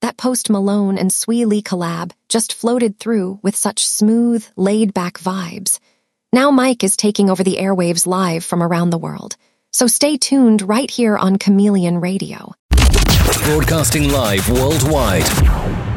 that Post Malone and Swee Lee collab just floated through with such smooth, laid-back vibes. Now Mike is taking over the airwaves live from around the world. So stay tuned right here on Chameleon Radio. Broadcasting live worldwide.